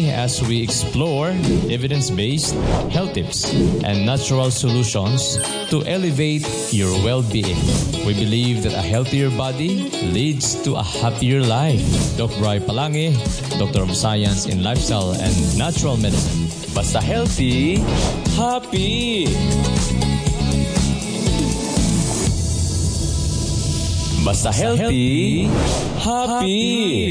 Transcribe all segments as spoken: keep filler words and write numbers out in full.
me as we explore evidence-based health tips and natural solutions to elevate your well-being. We believe that a healthier body leads to a happier life. Doctor Bri Palangi, Doctor of Science in Lifestyle and Natural Medicine. Basta healthy, happy! Basta healthy, happy!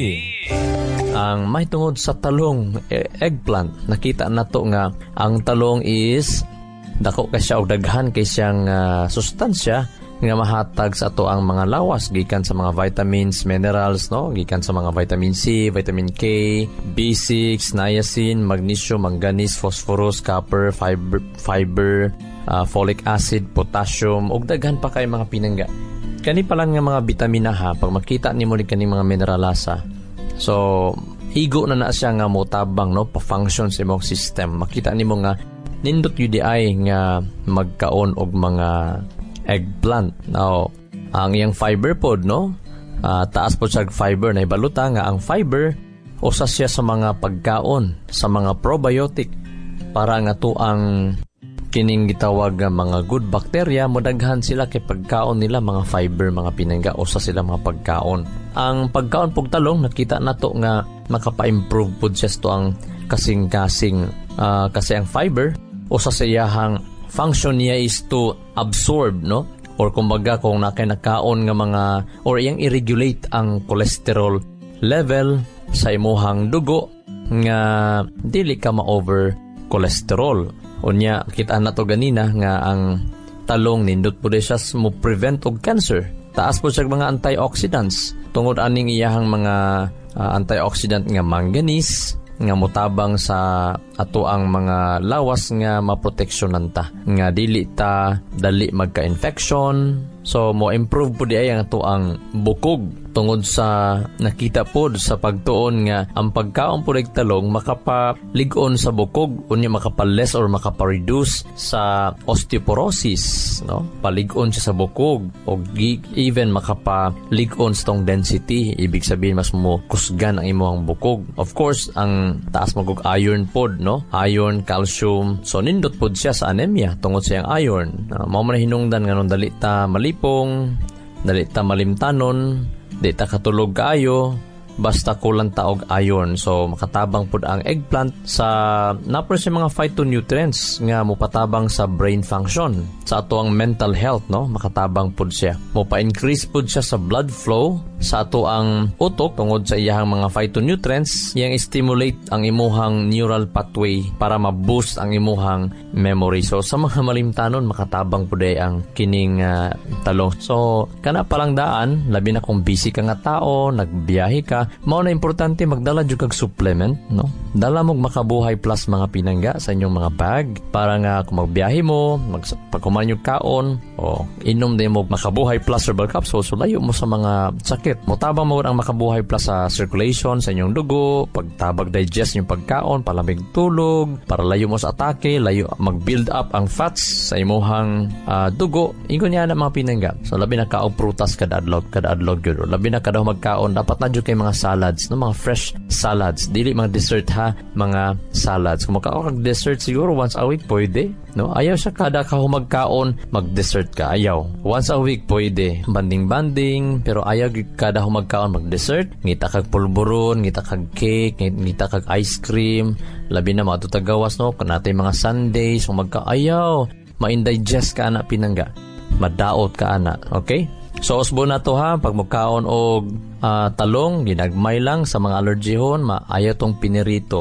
Ang may tungod sa talong, eggplant, nakita na to nga ang talong is dako ka siya og daghan kay siyang uh, sustansya nga mahatag sa ato ang mga lawas gikan sa mga vitamins, minerals, no, gikan sa mga vitamin C, vitamin K, B six, niacin, magnesium, manganese, phosphorus, copper, fiber, fiber, uh, folic acid, potassium ug daghan pa kay mga pinangga. Kani pa lang nga mga bitamina ha, pag makita nimo ni kani mga mineralasa. So, higo na na siya nga motabang, no, pa-function sa imong system. Makita nimo nga nindot U D I nga magkaon og mga eggplant. Now, ang iyang fiber pod, no, uh, taas po siya fiber. Na ibaluta nga ang fiber usa siya sa mga pagkaon, sa mga probiotic para nga to ang kining gitawag nga mga good bacteria, modaghan sila kay pagkaon nila mga fiber, mga pinangga, usa sila mga pagkaon. Ang pagkaon pug talong nakita nato nga makapa-improve pud siya to ang kasing-kasing uh, kasi ang fiber usa sa iyahang function niya is to absorb, no, or kumbaga kung nakay nakaon nga mga or iyang i-regulate ang cholesterol level sa imuhang dugo nga dili ka ma-over cholesterol. Unya, kita na to ganina nga ang talong nindot po siya mo prevent og cancer. Taas po siya mga antioxidants. Tungod aning iyahang mga uh, antioxidant nga manganese nga motabang sa ato ang mga lawas nga maproteksyonan ta. Nga dili ta dali magka-infection. So, mo improve po di ay ang ato ang bukog. Tungod sa nakita po sa pagtuon nga ang pagkaon po ng talong makapaligon sa bukog, unya makapales or makapareduce sa osteoporosis, no? Paligon siya sa bukog o even makapaligon sa tong density, ibig sabihin mas mo kusgan ang imong bukog. Of course, ang taas magog iron pod, no? Iron, calcium, so nindot pod siya sa anemia tungod sa yang iron. Uh, mao man hinungdan nga nung dali ta malipong, dali ta malimtanon, di ta katulog kaayo, basta kulang ta og iron. So makatabang pud ang eggplant sa napro siya mga phytonutrients nga mopatabang sa brain function, sa ato ang mental health, no, makatabang pud siya. Mopa-increase pud siya sa blood flow sa ato ang utok tungod sa iyahang mga phytonutrients yang stimulate ang imuhang neural pathway para ma-boost ang imuhang memory. So sa mga malimtanon makatabang pud ay ang kining uh, talong. So kana palang daan, labi na kung busy ka nga tao, nagbiyahe ka, mao na importante magdala jud kag supplement, no? Dala mo makabuhay plus mga pinangga sa inyong mga bag para nga kung magbiyahe mo, mag pagkuman yung kaon o inom din mo makabuhay plus herbal capsule, so layo mo sa mga sakit. Motabang mo ang makabuhay plus sa circulation sa inyong dugo, pagtabag digest yung pagkaon, palamig tulog, para layo mo sa atake, layo mag-build up ang fats sa imuhang uh, dugo. Ingon niya na mga pinangga. So labi na kaog prutas kada adlaw, kada adlaw gyud. Labi na kada magkaon dapat na jud kay mga salads, no, mga fresh salads. Dili mga dessert ha, mga salads. Kung magkaon kag dessert siguro once a week pwede, no? Ayaw siya kada ka humagkaon mag-dessert ka, ayaw. Once a week pwede, banding-banding, pero ayaw kada humagkaon mag-dessert. Ngita kag pulburon, ngita kag cake, ngita kag ice cream, labi na mga tutagawas, no, kanatay mga sundaes, kung magka-ayaw, ma-indigest ka ana pinangga, madaot ka ana, okay? So usbo na to ha, pag magkaon og uh, talong, ginagmay lang sa mga allergyhon, maayaw tong pinirito.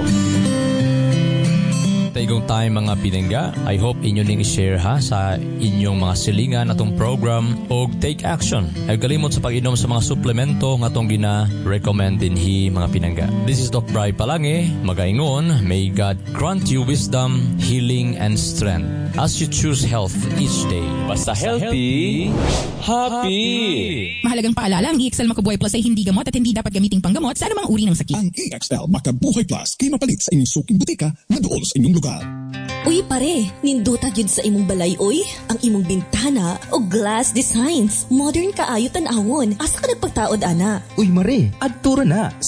Taigong time mga pinangga, I hope inyo ning i-share ha sa inyong mga silingan atong program o take action. Ay kalimot sa pag-inom sa mga suplemento nga atong gina-recommend dinhi mga pinangga. This is Doctor Bri Palangi, magaingon, may God grant you wisdom, healing, and strength as you choose health each day. Basta healthy, happy! Mahalagang paalala, ang E X L Makabuhay Plus ay hindi gamot at hindi dapat gamiting panggamot sa anumang uri ng sakit. Ang E X L Makabuhay Plus kay mapalit sa inyong suking butika na dool sa inyong lugar. Uy pare, ninduta gyud sa imong balay oy. Ang imong bintana o glass designs. Modern kaayo tan-awon. Asa ka nagpagtaod ana? Uy mare, adtura na.